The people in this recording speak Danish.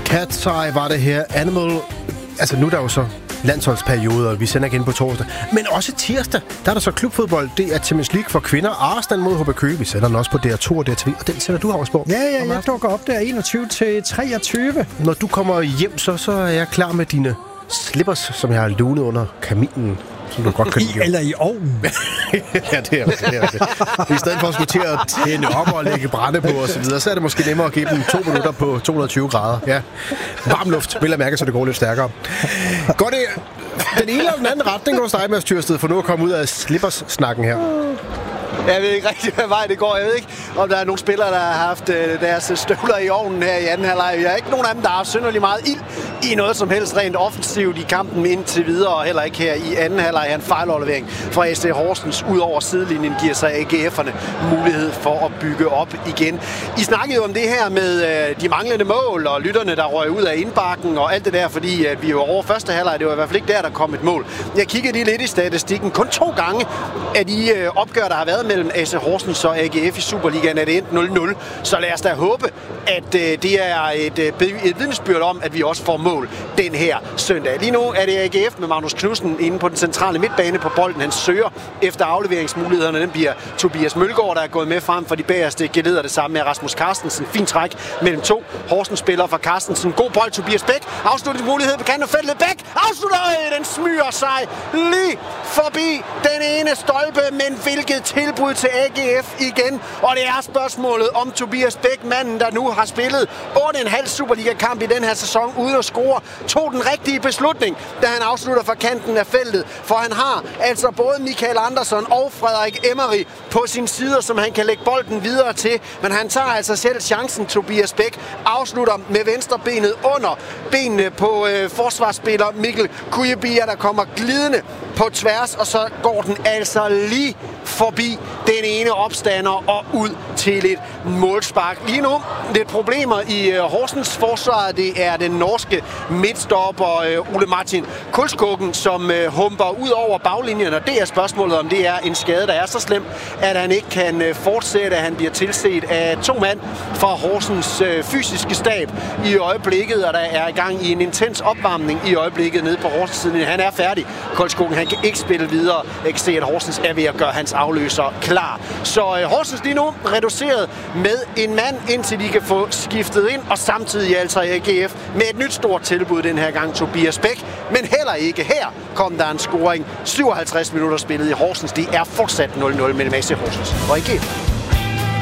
Cat's Eye var det her. Animal. Altså nu er der jo så landsholdsperiode, og vi sender igen på torsdag. Men også tirsdag, der er der så klubfodbold. Det er Champions League for kvinder. Arsenal mod HB Køge. Vi sender den også på DR2 og DR3. Og den sætter du, Havsborg. Ja, jeg dukker op der 21-23. Når du kommer hjem, så er jeg klar med dine slippers, som jeg har lunet under kaminen. Som du godt kan lide. Eller i ovnen. Ja, det er det. I stedet for at skulle til at tænde op og lægge brænde på og så videre, så er det måske nemmere at give dem 2 minutter på 220 grader. Ja. Varm luft, vil jeg mærke, så det går lidt stærkere. Går det den ene eller den anden retning hos dig, Mads Tyrsted, for nu at komme ud af slippers-snakken her? Jeg ved ikke rigtig, hvad vej det går. Jeg ved ikke, om der er nogle spillere, der har haft deres støvler i ovnen her i anden halvleg. Jeg er ikke nogen af dem, der har haft synderligt meget ild i noget som helst rent offensivt i kampen indtil videre, og heller ikke her i anden halvleg. En fejlaflevering fra AC Horsens ud over sidelinjen giver sig AGF'erne mulighed for at bygge op igen. I snakkede jo om det her med de manglende mål og lytterne, der røg ud af indbakken og alt det der, fordi at vi var over første halvleg. Det var i hvert fald ikke der kom et mål. Jeg kiggede lige lidt i statistikken. Kun 2 gange af de opgør, der har været mellem AC Horsens og AGF i Superligaen, er det endt 0-0. Så lad os da håbe, at det er et vidnesbyrd om, at vi også får mål den her søndag. Lige nu er det AGF med Magnus Knudsen inde på den centrale midtbane på bolden. Han søger efter afleveringsmulighederne. Den bliver Tobias Mølgaard, der er gået med frem for de bagerste geleder. Det samme med Rasmus Carstensen. Fint træk mellem 2 Horsens-spillere fra Carstensen. God bold, Tobias Bæk. Afslutningsmulighed på kanten af feltet. Bæk afslutter. Den smyger sig lige forbi den ene stolpe, men hvilket tilbud til AGF igen. Og det er spørgsmålet om Tobias Bæk, manden, der nu har spillet 8,5 Superliga-kamp i den her sæson uden at score, tog den rigtige beslutning, da han afslutter fra kanten af feltet. For han har altså både Michael Andersson og Frederik Emery på sin side, som han kan lægge bolden videre til. Men han tager altså selv chancen. Tobias Bæk afslutter med venstre benet under benene på forsvarsspiller Mikkel Kujebia, der kommer glidende på tværs, og så går den altså lige forbi den ene opstander og ud til et målspark. Lige nu lidt problemer i Horsens forsvar. Det er den norske midtstopper Ole Martin Kulskogen, som humper ud over baglinjen, og det er spørgsmålet, om det er en skade, der er så slem, at han ikke kan fortsætte. Han bliver tilset af 2 mand fra Horsens fysiske stab i øjeblikket, og der er i gang i en intens opvarmning i øjeblikket nede på Horsens siden. Han er færdig. Kulskogen, han kan ikke spille videre. Jeg kan se, at Horsens er ved at gøre hans afløser klar. Så Horsens lige nu reduceret med en mand, indtil de kan få skiftet ind, og samtidig altså AGF med et nyt stort tilbud den her gang, Tobias Bæk. Men heller ikke her kom der en scoring. 57 minutter spillet i Horsens. Det er fortsat 0-0 mellem AC Horsens og AGF.